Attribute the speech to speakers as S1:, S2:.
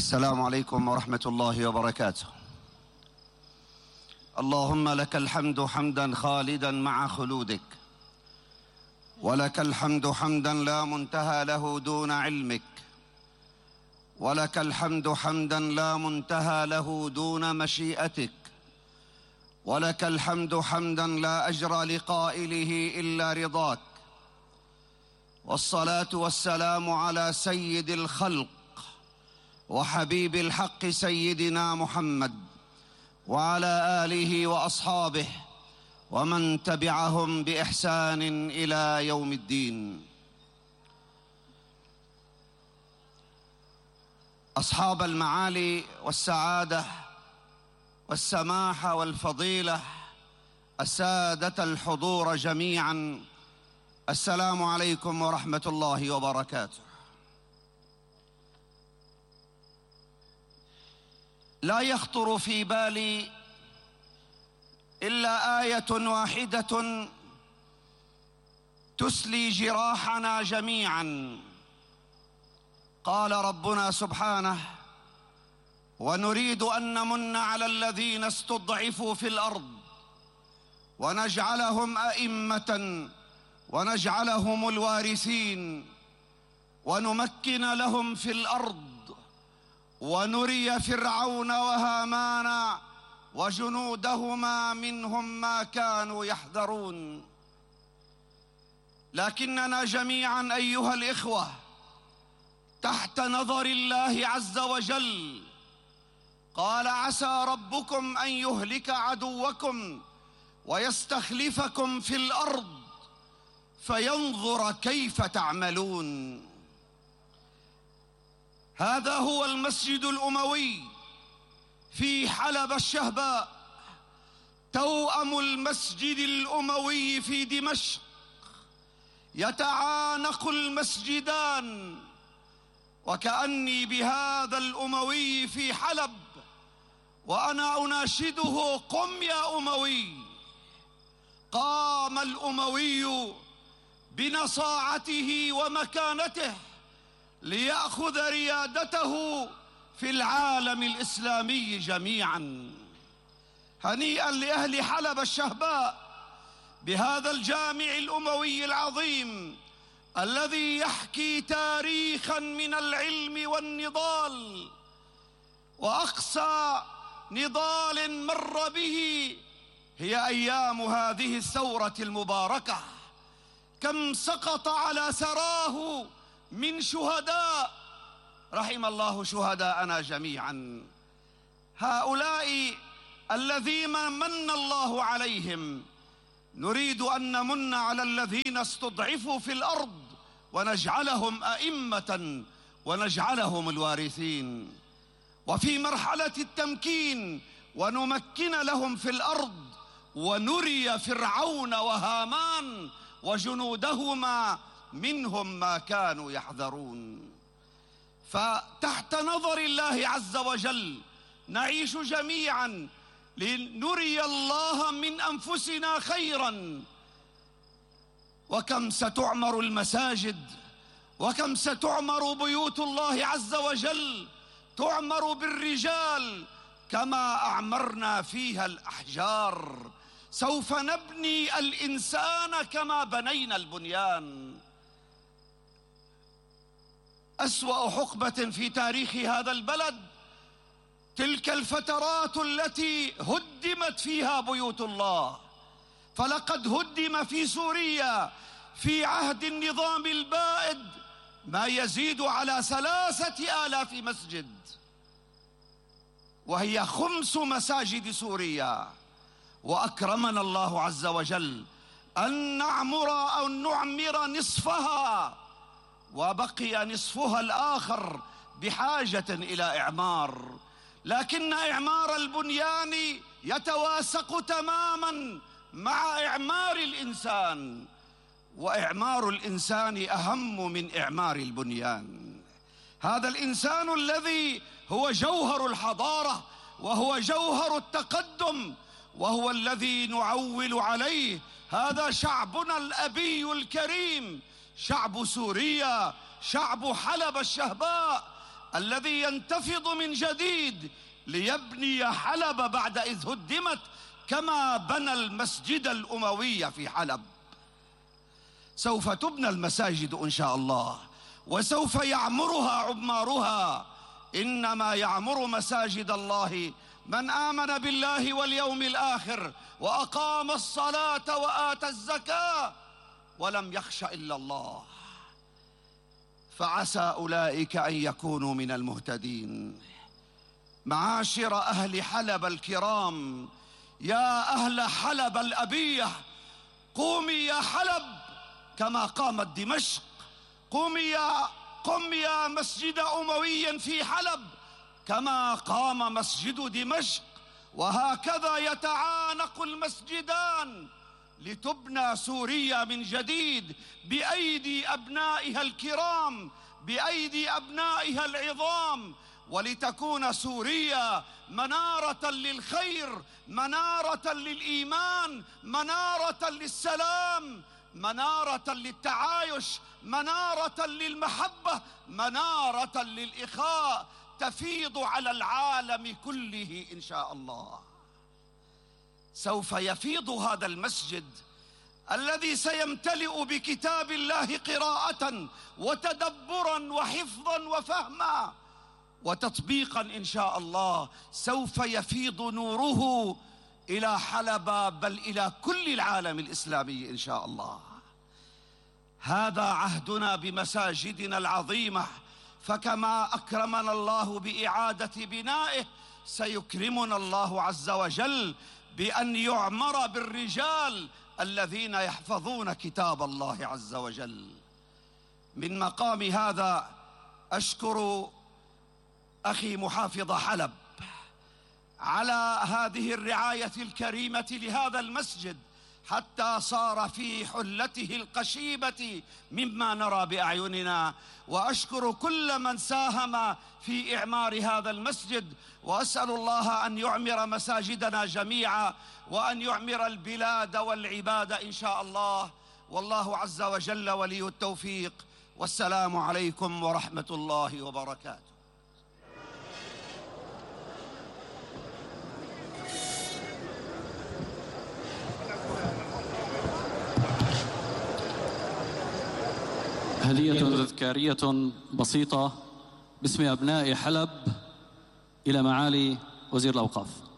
S1: السلام عليكم ورحمة الله وبركاته. اللهم لك الحمد حمدا خالدا مع خلودك، ولك الحمد حمدا لا منتهى له دون علمك، ولك الحمد حمدا لا منتهى له دون مشيئتك، ولك الحمد حمدا لا أجر لقائله إلا رضاك. والصلاة والسلام على سيد الخلق وحبيب الحق سيدنا محمد وعلى آله وأصحابه ومن تبعهم بإحسان إلى يوم الدين. أصحاب المعالي والسعادة والسماحة والفضيلة، السادة الحضور جميعا، السلام عليكم ورحمة الله وبركاته. لا يخطر في بالي إلا آية واحدة تسلي جراحنا جميعا. قال ربنا سبحانه: ونريد أن نمن على الذين استضعفوا في الأرض ونجعلهم أئمة ونجعلهم الوارثين ونمكن لهم في الأرض ونري فرعون وهامان وجنودهما منهم ما كانوا يحذرون. لكننا جميعا أيها الإخوة تحت نظر الله عز وجل. قال: عسى ربكم أن يهلك عدوكم ويستخلفكم في الأرض فينظر كيف تعملون. هذا هو المسجد الأموي في حلب الشهباء، توأم المسجد الأموي في دمشق. يتعانق المسجدان، وكأني بهذا الأموي في حلب وأنا أناشده: قم يا أموي. قام الأموي بنصاعته ومكانته ليأخذ ريادته في العالم الإسلامي جميعا. هنيئا لأهل حلب الشهباء بهذا الجامع الأموي العظيم الذي يحكي تاريخا من العلم والنضال. وأقصى نضال مر به هي أيام هذه الثورة المباركة. كم سقط على ثراه من شهداء، رحم الله شهداءنا جميعا. هؤلاء الذين من الله عليهم نريد أن نمن على الذين استضعفوا في الأرض ونجعلهم أئمة ونجعلهم الوارثين. وفي مرحلة التمكين ونمكن لهم في الأرض ونري فرعون وهامان وجنودهما منهم ما كانوا يحذرون. فتحت نظر الله عز وجل نعيش جميعا لنري الله من أنفسنا خيرا. وكم ستعمر المساجد، وكم ستعمر بيوت الله عز وجل، تعمر بالرجال كما أعمرنا فيها الأحجار. سوف نبني الإنسان كما بنينا البنيان. أسوأ حقبة في تاريخ هذا البلد تلك الفترات التي هدمت فيها بيوت الله. فلقد هدم في سوريا في عهد النظام البائد ما يزيد على 3000 مسجد، وهي 5 مساجد سوريا. وأكرمنا الله عز وجل أن نعمر نصفها، وبقي نصفها الآخر بحاجة إلى إعمار. لكن إعمار البنيان يتواسق تماما مع إعمار الإنسان، وإعمار الإنسان أهم من إعمار البنيان. هذا الإنسان الذي هو جوهر الحضارة وهو جوهر التقدم وهو الذي نعول عليه. هذا شعبنا الأبي الكريم، شعب سوريا، شعب حلب الشهباء، الذي ينتفض من جديد ليبني حلب بعد إذ هدمت، كما بنى المسجد الأموي في حلب. سوف تبنى المساجد إن شاء الله، وسوف يعمرها عمارها. إنما يعمر مساجد الله من آمن بالله واليوم الآخر وأقام الصلاة وآتى الزكاة ولم يخش إلا الله، فعسى أولئك أن يكونوا من المهتدين. معاشر أهل حلب الكرام، يا أهل حلب الأبية، قومي يا حلب كما قامت دمشق. قم يا مسجد أموي في حلب كما قام مسجد دمشق. وهكذا يتعانق المسجدان لتبنى سوريا من جديد بأيدي أبنائها الكرام، بأيدي أبنائها العظام، ولتكون سوريا منارة للخير، منارة للإيمان، منارة للسلام، منارة للتعايش، منارة للمحبة، منارة للإخاء، تفيض على العالم كله إن شاء الله. سوف يفيض هذا المسجد الذي سيمتلئ بكتاب الله قراءة وتدبرا وحفظا وفهما وتطبيقا إن شاء الله. سوف يفيض نوره إلى حلب، بل إلى كل العالم الإسلامي إن شاء الله. هذا عهدنا بمساجدنا العظيمة، فكما أكرمنا الله بإعادة بنائه سيكرمنا الله عز وجل بأن يعمر بالرجال الذين يحفظون كتاب الله عز وجل. من مقام هذا أشكر أخي محافظ حلب على هذه الرعاية الكريمة لهذا المسجد حتى صار في حلته القشيبة مما نرى بأعيننا، وأشكر كل من ساهم في إعمار هذا المسجد، وأسأل الله أن يعمر مساجدنا جميعا وأن يعمر البلاد والعباد إن شاء الله. والله عز وجل ولي التوفيق، والسلام عليكم ورحمة الله وبركاته.
S2: هدية تذكارية بسيطة باسم أبناء حلب إلى معالي وزير الأوقاف.